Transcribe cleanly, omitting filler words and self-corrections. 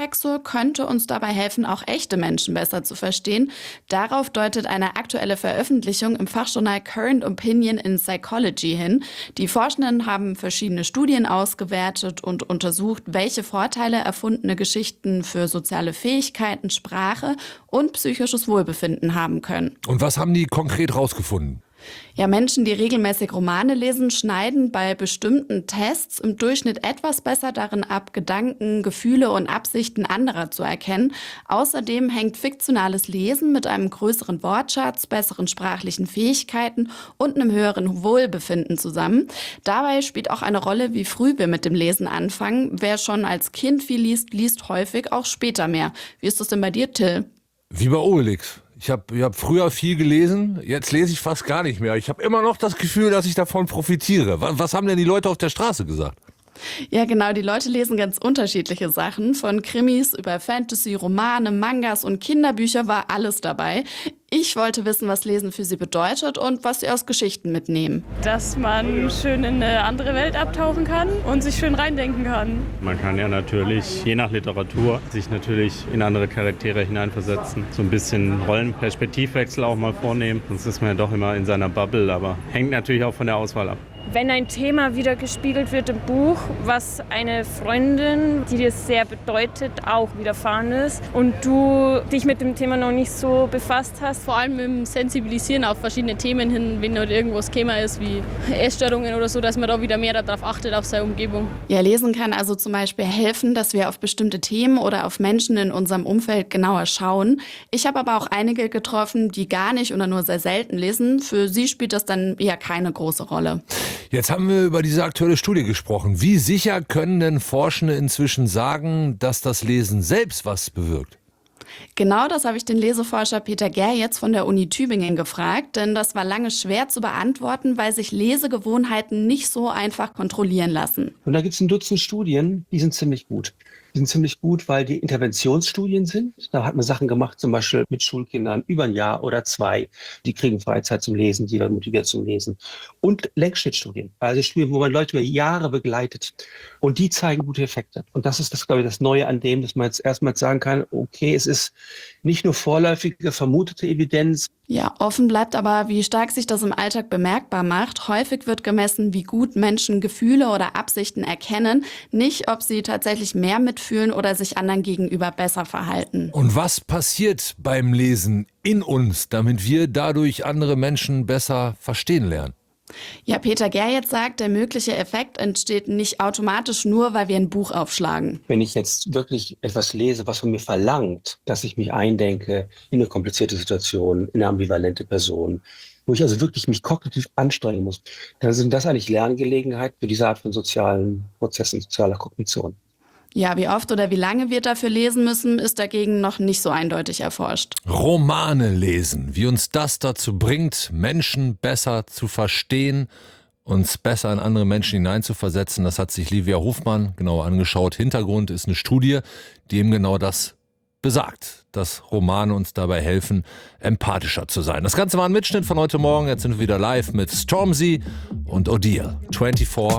Wechsel könnte uns dabei helfen, auch echte Menschen besser zu verstehen. Darauf deutet eine aktuelle Veröffentlichung im Fachjournal Current Opinion in Psychology hin. Die Forschenden haben verschiedene Studien ausgewertet und untersucht, welche Vorteile erfundene Geschichten für soziale Fähigkeiten, Sprache und psychisches Wohlbefinden haben können. Und was haben die konkret rausgefunden? Ja, Menschen, die regelmäßig Romane lesen, schneiden bei bestimmten Tests im Durchschnitt etwas besser darin ab, Gedanken, Gefühle und Absichten anderer zu erkennen. Außerdem hängt fiktionales Lesen mit einem größeren Wortschatz, besseren sprachlichen Fähigkeiten und einem höheren Wohlbefinden zusammen. Dabei spielt auch eine Rolle, wie früh wir mit dem Lesen anfangen. Wer schon als Kind viel liest, liest häufig auch später mehr. Wie ist das denn bei dir, Till? Wie bei Obelix. Ich hab früher viel gelesen, jetzt lese ich fast gar nicht mehr. Ich habe immer noch das Gefühl, dass ich davon profitiere. Was haben denn die Leute auf der Straße gesagt? Ja, genau, die Leute lesen ganz unterschiedliche Sachen. Von Krimis über Fantasy, Romane, Mangas und Kinderbücher war alles dabei. Ich wollte wissen, was Lesen für sie bedeutet und was sie aus Geschichten mitnehmen. Dass man schön in eine andere Welt abtauchen kann und sich schön reindenken kann. Man kann ja natürlich, je nach Literatur, sich natürlich in andere Charaktere hineinversetzen. So ein bisschen Rollenperspektivwechsel auch mal vornehmen. Sonst ist man ja doch immer in seiner Bubble, aber hängt natürlich auch von der Auswahl ab. Wenn ein Thema wieder gespiegelt wird im Buch, was eine Freundin, die dir sehr bedeutet, auch widerfahren ist und du dich mit dem Thema noch nicht so befasst hast. Vor allem im Sensibilisieren auf verschiedene Themen hin, wenn dort irgendwas Thema ist wie Essstörungen oder so, dass man da wieder mehr darauf achtet, auf seine Umgebung. Ja, Lesen kann also zum Beispiel helfen, dass wir auf bestimmte Themen oder auf Menschen in unserem Umfeld genauer schauen. Ich habe aber auch einige getroffen, die gar nicht oder nur sehr selten lesen. Für sie spielt das dann eher keine große Rolle. Jetzt haben wir über diese aktuelle Studie gesprochen. Wie sicher können denn Forschende inzwischen sagen, dass das Lesen selbst was bewirkt? Genau das habe ich den Leseforscher Peter Gerr jetzt von der Uni Tübingen gefragt, denn das war lange schwer zu beantworten, weil sich Lesegewohnheiten nicht so einfach kontrollieren lassen. Und da gibt es ein Dutzend Studien, die sind ziemlich gut. Die sind ziemlich gut, weil die Interventionsstudien sind. Da hat man Sachen gemacht, zum Beispiel mit Schulkindern über ein Jahr oder zwei. Die kriegen Freizeit zum Lesen, die werden motiviert zum Lesen. Und Längsschnittstudien, also Studien, wo man Leute über Jahre begleitet. Und die zeigen gute Effekte. Und das ist, glaube ich, das Neue an dem, dass man jetzt erstmal sagen kann, okay, es ist nicht nur vorläufige, vermutete Evidenz. Ja, offen bleibt aber, wie stark sich das im Alltag bemerkbar macht. Häufig wird gemessen, wie gut Menschen Gefühle oder Absichten erkennen, nicht, ob sie tatsächlich mehr mitfühlen oder sich anderen gegenüber besser verhalten. Und was passiert beim Lesen in uns, damit wir dadurch andere Menschen besser verstehen lernen? Ja, Peter Gerr jetzt sagt, der mögliche Effekt entsteht nicht automatisch nur, weil wir ein Buch aufschlagen. Wenn ich jetzt wirklich etwas lese, was von mir verlangt, dass ich mich eindenke in eine komplizierte Situation, in eine ambivalente Person, wo ich also wirklich mich kognitiv anstrengen muss, dann sind das eigentlich Lerngelegenheiten für diese Art von sozialen Prozessen, sozialer Kognition. Ja, wie oft oder wie lange wir dafür lesen müssen, ist dagegen noch nicht so eindeutig erforscht. Romane lesen, wie uns das dazu bringt, Menschen besser zu verstehen, uns besser in andere Menschen hineinzuversetzen, das hat sich Livia Hofmann genauer angeschaut. Hintergrund ist eine Studie, die eben genau das besagt, dass Romane uns dabei helfen, empathischer zu sein. Das Ganze war ein Mitschnitt von heute Morgen. Jetzt sind wir wieder live mit Stormzy und Odile. 24